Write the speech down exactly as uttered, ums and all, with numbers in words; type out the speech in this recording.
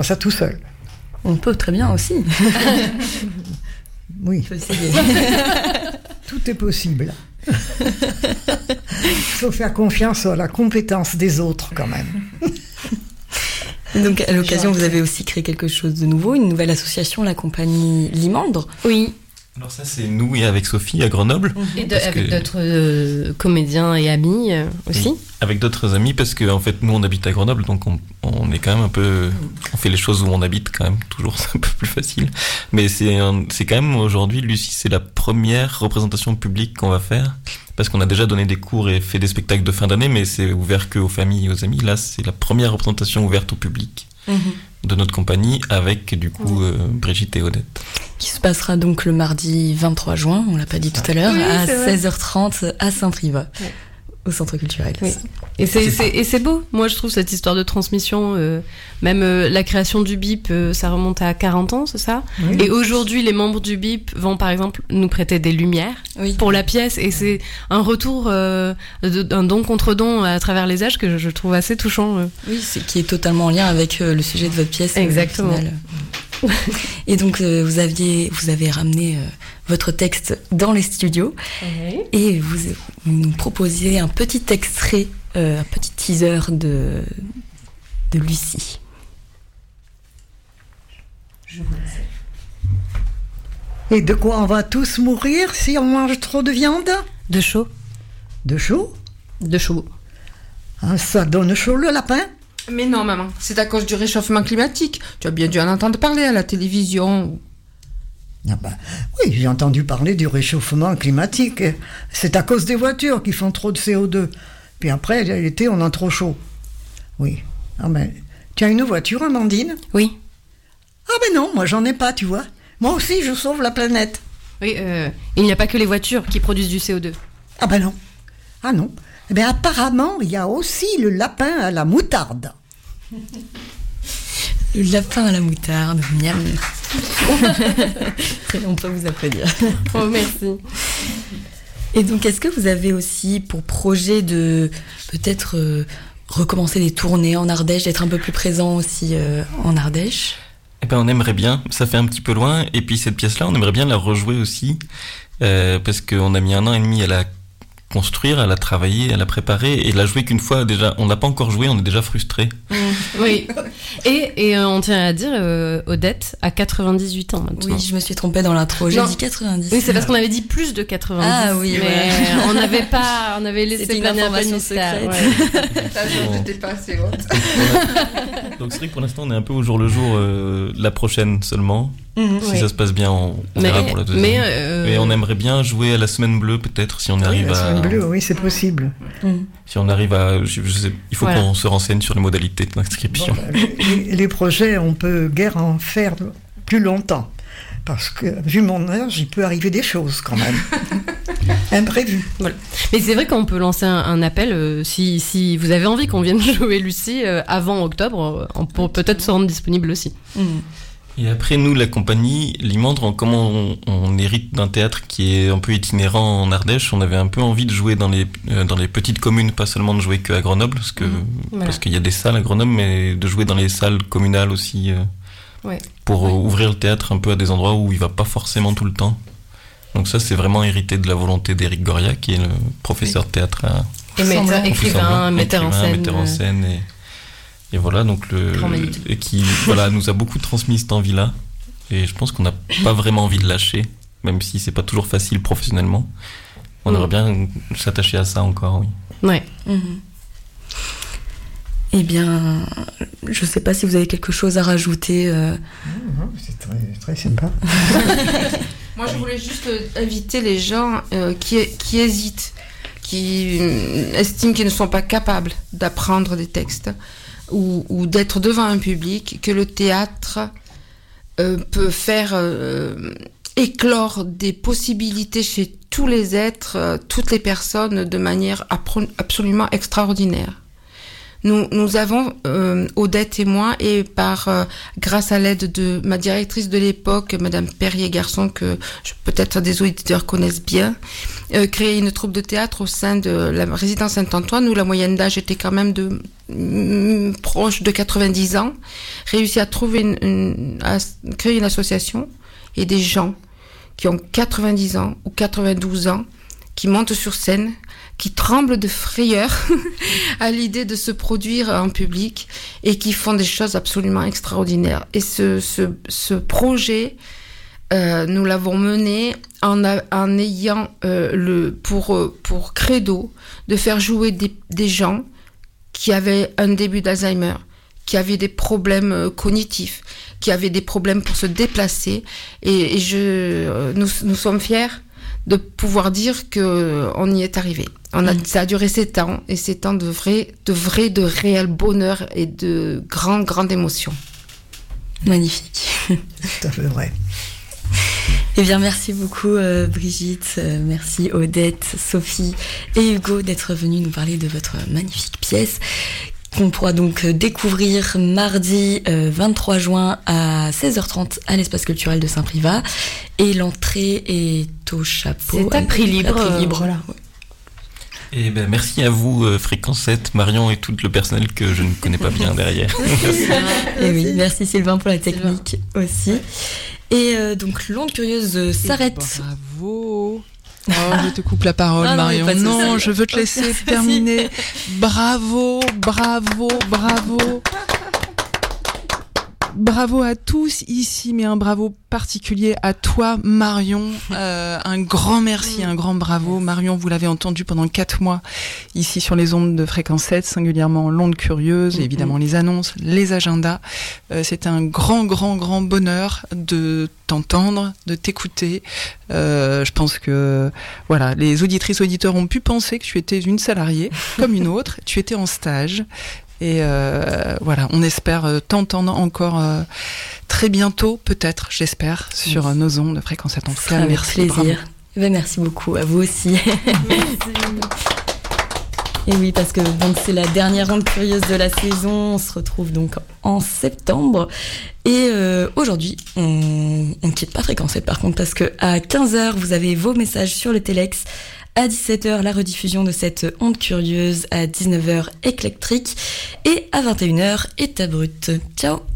Ça tout seul. On peut très bien aussi. Oui. On peut essayer. Tout est possible. Il faut faire confiance à la compétence des autres quand même. Donc à l'occasion, vous avez aussi créé quelque chose de nouveau, une nouvelle association, la compagnie Limandre. Oui. Alors ça, c'est nous et avec Sophie à Grenoble. Et de, avec que... d'autres euh, comédiens et amis euh, aussi. Oui, avec d'autres amis, parce que en fait, nous, on habite à Grenoble, donc on, on est quand même un peu... On fait les choses où on habite quand même, toujours, c'est un peu plus facile. Mais c'est, un, c'est quand même, aujourd'hui, Lucie, c'est la première représentation publique qu'on va faire, parce qu'on a déjà donné des cours et fait des spectacles de fin d'année, mais c'est ouvert que aux familles et aux amis. Là, c'est la première représentation ouverte au public. Mmh. De notre compagnie avec du coup euh, Brigitte et Odette. Qui se passera donc le mardi vingt-trois juin, on l'a pas dit tout à l'heure, oui, à seize heures trente à Saint-Privat, ouais. Au centre culturel. Oui. Et c'est, c'est, et c'est beau, moi je trouve cette histoire de transmission, euh, même euh, la création du B I P, euh, ça remonte à quarante ans, c'est ça ? Oui. Et aujourd'hui les membres du B I P vont par exemple nous prêter des lumières oui. pour la pièce, et c'est un retour, euh, d'un don contre don à travers les âges que je, je trouve assez touchant. Euh. Oui, c'est, qui est totalement en lien avec euh, le sujet de votre pièce. Exactement. Euh, et donc euh, vous aviez, vous avez ramené euh, votre texte dans les studios oui. et vous, vous nous proposiez un petit extrait, euh, un petit teaser de, de Lucie. Je vous laisse. Et de quoi on va tous mourir si on mange trop de viande ? De chaud. De chaud ? De chaud. Ah, ça donne chaud le lapin ? Mais non, maman, c'est à cause du réchauffement climatique. Tu as bien dû en entendre parler à la télévision. Ah ben, oui, j'ai entendu parler du réchauffement climatique. C'est à cause des voitures qui font trop de C O deux. Puis après, l'été, on a trop chaud. Oui. Ah ben, tu as une voiture, Amandine ? Oui. Ah ben non, moi j'en ai pas, tu vois. Moi aussi, je sauve la planète. Oui, euh, il n'y a pas que les voitures qui produisent du C O deux. Ah ben non. Ah non. Eh bien, apparemment, il y a aussi le lapin à la moutarde. Le lapin à la moutarde, miam. On peut vous applaudir. Oh, merci. Et donc, est-ce que vous avez aussi pour projet de peut-être euh, recommencer des tournées en Ardèche, d'être un peu plus présent aussi euh, en Ardèche ? Eh ben, on aimerait bien. Ça fait un petit peu loin. Et puis, cette pièce-là, on aimerait bien la rejouer aussi. Euh, parce qu'on a mis un an et demi à la construire, à la travailler, à la préparer et la jouer qu'une fois déjà. On l'a pas encore joué, on est déjà frustrés. Mmh, oui. Et, et euh, on tient à dire, euh, Odette a quatre-vingt-dix-huit ans maintenant. Oui, je me suis trompée dans l'intro, j'ai non. dit quatre-vingt-dix. Oui, c'est parce qu'on avait dit plus de quatre-vingt-dix. Ah oui, mais ouais. on n'avait pas, on avait laissé une information secrète. Ouais. Je n'étais pas assez haute. Donc c'est vrai que pour l'instant on est un peu au jour le jour, euh, la prochaine seulement. Mmh, si oui. ça se passe bien, on, on verra pour la deuxième. Mais, euh... mais on aimerait bien jouer à la Semaine Bleue peut-être si on oui, arrive la à. La Semaine Bleue, oui, c'est possible. Mmh. Si on arrive à, je, je sais, il faut voilà. qu'on se renseigne sur les modalités d'inscription. Bon, les, les projets, on peut guère en faire plus longtemps, parce que vu mon âge, il peut arriver des choses quand même. Imprévues. Voilà. Mais c'est vrai qu'on peut lancer un, un appel euh, si, si vous avez envie qu'on vienne jouer Lucie euh, avant octobre, on peut peut-être se rendre disponible aussi. Mmh. Et après, nous, la compagnie Limandre, comme on, on hérite d'un théâtre qui est un peu itinérant en Ardèche, on avait un peu envie de jouer dans les, euh, dans les petites communes, pas seulement de jouer qu'à Grenoble, parce que, mmh, voilà. parce qu'il y a des salles à Grenoble, mais de jouer dans les salles communales aussi, euh, ouais. pour ouais. ouvrir le théâtre un peu à des endroits où il va pas forcément tout le temps. Donc ça, c'est vraiment hérité de la volonté d'Éric Goria, qui est le professeur oui. de théâtre à... Et metteur, écrivain, metteur en scène. Metteur en scène et... Et voilà, donc le, et qui voilà, nous a beaucoup transmis cette envie-là. Et je pense qu'on n'a pas vraiment envie de lâcher, même si c'est pas toujours facile professionnellement. On mmh. aimerait bien s'attacher à ça encore, oui. Ouais. Mmh. Eh bien, je sais pas si vous avez quelque chose à rajouter. Euh... Non, non, c'est très, très sympa. Moi, je voulais juste inviter les gens euh, qui, qui hésitent, qui euh, estiment qu'ils ne sont pas capables d'apprendre des textes. Ou, ou d'être devant un public, que le théâtre euh, peut faire euh, éclore des possibilités chez tous les êtres, euh, toutes les personnes, de manière appro- absolument extraordinaire. Nous, nous avons, euh, Odette et moi, et par euh, grâce à l'aide de ma directrice de l'époque, Madame Perrier-Garçon, que je, peut-être des auditeurs connaissent bien, euh, créé une troupe de théâtre au sein de la résidence Saint-Antoine, où la moyenne d'âge était quand même de mm, proche de quatre-vingt-dix ans. Réussi à trouver une, une à créer une association et des gens qui ont quatre-vingt-dix ans ou quatre-vingt-douze ans, qui montent sur scène, qui tremblent de frayeur à l'idée de se produire en public et qui font des choses absolument extraordinaires. Et ce, ce, ce projet, euh, nous l'avons mené en, a, en ayant euh, le, pour, pour credo de faire jouer des, des gens qui avaient un début d'Alzheimer, qui avaient des problèmes cognitifs, qui avaient des problèmes pour se déplacer. Et, et je, nous, nous sommes fiers de pouvoir dire que on y est arrivé. On a, mmh. Ça a duré sept ans, et sept ans de vrai, de vrai, de réel bonheur et de grande, grande émotion. Magnifique. Tout à fait vrai. Eh bien, merci beaucoup euh, Brigitte, euh, merci Odette, Sophie et Hugo d'être venus nous parler de votre magnifique pièce qu'on pourra donc découvrir mardi euh, vingt-trois juin à seize heures trente à l'espace culturel de Saint-Privat. Et l'entrée est au chapeau. C'est à prix libre. À prix libre. Voilà. Et ben merci à vous, euh, Fréquence sept, Marion et tout le personnel que je ne connais pas bien derrière. Et oui, merci Sylvain pour la technique Sylvain. Aussi. Et euh, donc l'onde curieuse euh, s'arrête. Bravo. Oh, je te coupe la parole, ah, Marion. Non, non je veux te laisser terminer. Bravo, bravo, bravo. Bravo à tous ici, mais un bravo particulier à toi, Marion. Euh, un grand merci, un grand bravo. Marion, vous l'avez entendu pendant quatre mois ici sur les ondes de Fréquence sept, singulièrement l'onde curieuse, et évidemment les annonces, les agendas. Euh, c'est un grand, grand, grand bonheur de t'entendre, de t'écouter. Euh, je pense que voilà, les auditrices, auditeurs ont pu penser que tu étais une salariée comme une autre. Tu étais en stage. Et euh, voilà, on espère t'entendre encore euh, très bientôt, peut-être, j'espère, sur oui. nos ondes de Fréquence sept. En tout cas, merci. Avec plaisir. Ben, merci beaucoup, à vous aussi. Et oui, parce que donc c'est la dernière onde curieuse de la saison. On se retrouve donc en septembre. Et euh, aujourd'hui, on ne quitte pas Fréquence sept par contre, parce que à quinze heures, vous avez vos messages sur le Téléx. À dix-sept heures, la rediffusion de cette onde curieuse. À dix-neuf heures, éclectrique. Et à vingt et une heures, état brut. Ciao!